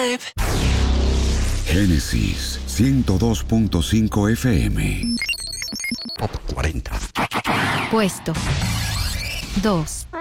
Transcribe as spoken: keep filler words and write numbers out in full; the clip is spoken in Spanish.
Génesis ciento dos punto cinco F M. Top cuarenta. Puesto dos.